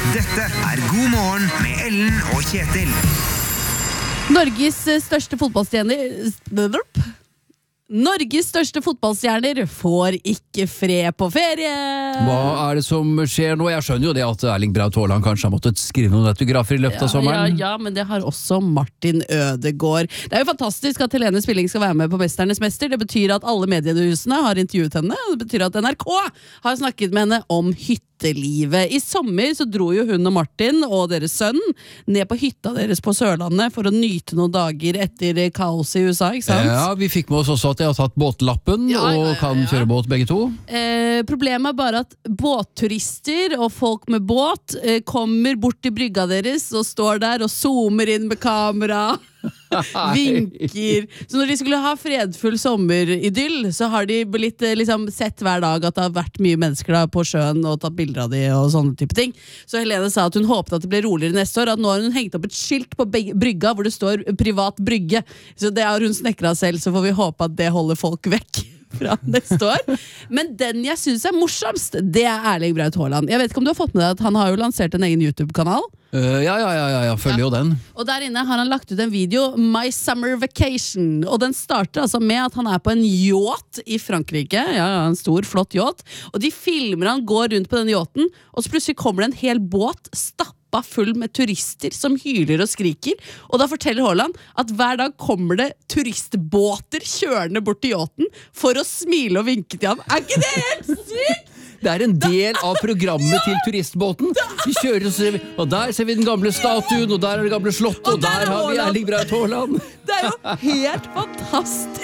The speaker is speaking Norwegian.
Dette God morgen med Ellen og Kjetil. Norges største fotballstjerner får ikke fred på ferie. Hva det som skjer nå? Jeg skjønner jo det at Erling Braut Haaland kanskje har måttet skrive noen autografer i løpet av sommeren. Ja, men det har også Martin Ødegaard. Det jo fantastisk at Helene Spilling skal være med på Mesternes Mester. Det betyr at alle mediehusene har intervjuet henne, og det betyr at NRK har snakket med henne om hyttelivet. I sommer så dro jo hun og Martin og deres sønn ned på hytta deres på Sørlandet for å nyte noen dager etter kaos i USA, ikke sant? Ja, vi fikk med oss også at de har tatt båtlappen og kan kjøre båt begge to. Problemet bare at båtturister og folk med båt kommer bort til brygga deres og står der og zoomer inn med kamera. Vinker. Så når de skulle ha fredfull sommeridyll, så har de blitt sett hver dag at det har vært mye mennesker da på sjøen og tatt bilder av de og sånne type ting. Så Helene sa at hun håpet at det ble roligere neste år, at nå har hun hengt opp et skilt på brygga hvor det står privat brygge. Så det har hun snekret selv, så får vi håpe at det holder folk vekk fra neste år. Men den jeg synes morsomst, det Erling Braut Haaland. Jeg vet ikke om du har fått med deg at han har jo lansert en egen YouTube-kanal. Ja, følger jo den. Og der inne har han lagt ut en video, My Summer Vacation, og den starter altså med at han på en yacht i Frankrike, en stor, flott yacht, og de filmer han går rundt på den yachten, og så plutselig kommer det en hel båt stappa full med turister som hyler og skriker, og da forteller Haaland at hver dag kommer det turistbåter kjørende bort til yachten for å smile og vinke til ham. Ikke det helt sykt? Det en del av programmet til turistbåten. Vi kjører, og der ser vi den gamle statuen, og der det gamle slottet, og der har vi Erling Braut Haaland. Det jo helt fantastisk.